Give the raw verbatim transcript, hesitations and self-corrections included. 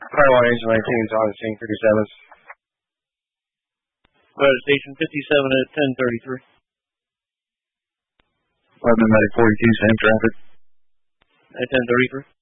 Highway Engine nineteen, John King thirty-seven. Weather Station fifty-seven at ten thirty-three. Weather Medic forty-two, same traffic. At ten thirty-three.